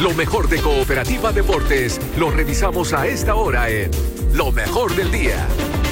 Lo mejor de Cooperativa Deportes lo revisamos a esta hora en Lo Mejor del Día.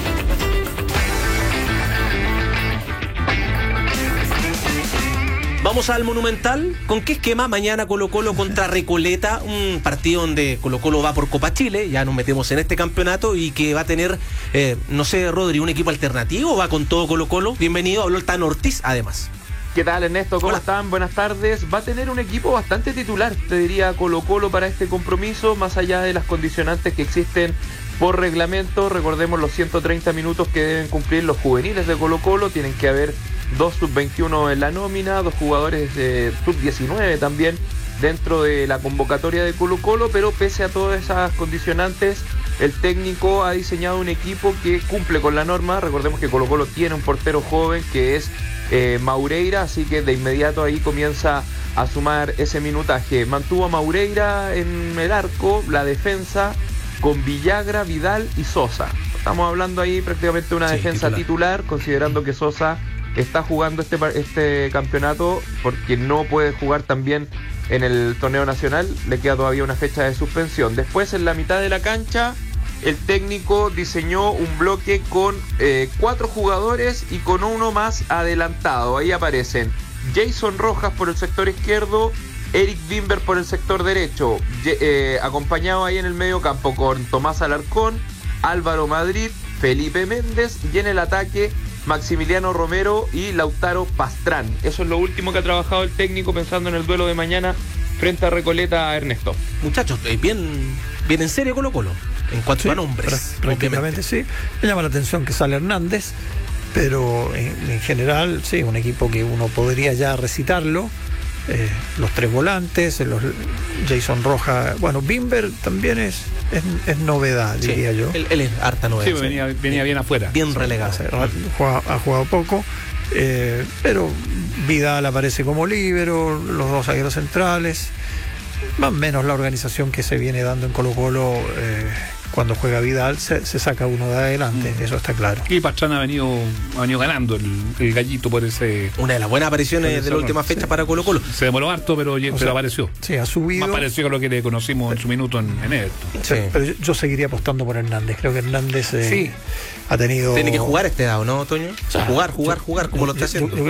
Vamos al Monumental. ¿Con qué esquema? Mañana Colo-Colo contra Recoleta, un partido donde Colo-Colo va por Copa Chile, ya nos metemos en este campeonato y que va a tener, no sé, Rodri, un equipo alternativo, va con todo Colo-Colo. Bienvenido, habló el Tano Ortiz, además. ¿Qué tal, Ernesto? ¿Cómo están? Buenas tardes. Va a tener un equipo bastante titular, te diría, Colo-Colo para este compromiso, más allá de las condicionantes que existen por reglamento. Recordemos los 130 minutos que deben cumplir los juveniles de Colo-Colo. Tienen que haber 2 sub-21 en la nómina, 2 jugadores de sub-19 también dentro de la convocatoria de Colo-Colo, pero pese a todas esas condicionantes, el técnico ha diseñado un equipo que cumple con la norma. Recordemos que Colo-Colo tiene un portero joven que es Maureira, así que de inmediato ahí comienza a sumar ese minutaje. Mantuvo a Maureira en el arco, la defensa con Villagra, Vidal y Sosa. Estamos hablando ahí prácticamente de una defensa titular, considerando que Sosa está jugando este campeonato porque no puede jugar también en el torneo nacional, le queda todavía una fecha de suspensión. Después, en la mitad de la cancha, el técnico diseñó un bloque con 4 jugadores y con uno más adelantado. Ahí aparecen Jason Rojas por el sector izquierdo, Eric Bimber por el sector derecho, acompañado ahí en el medio campo con Tomás Alarcón, Álvaro Madrid, Felipe Méndez, y en el ataque Maximiliano Romero y Lautaro Pastrán. Eso es lo último que ha trabajado el técnico pensando en el duelo de mañana frente a Recoleta, Ernesto. Muchachos, bien en serio Colo-Colo en cuanto a nombres. Prácticamente sí. Me llama la atención que sale Hernández, pero en general sí, un equipo que uno podría ya recitarlo. Los 3 volantes, Jason Rojas, bueno, Bimber también es novedad, diría yo. Él es harta novedad. Sí, venía bien afuera. Bien relegado. Ha jugado poco, pero Vidal aparece como líbero, los 2 zagueros centrales, más o menos la organización que se viene dando en Colo-Colo. Cuando juega Vidal se saca uno de adelante, eso está claro. Y Pastrana ha venido ganando el gallito por ese. Una de las buenas apariciones de la última fecha para Colo-Colo. Se demoró harto, pero apareció. Sí, ha subido. Más parecido a lo que le conocimos en su minuto en Everton. Sí, pero yo seguiría apostando por Hernández. Creo que Hernández ha tenido. Tiene que jugar este dado, ¿no, Toño? O sea, jugar, como lo está haciendo.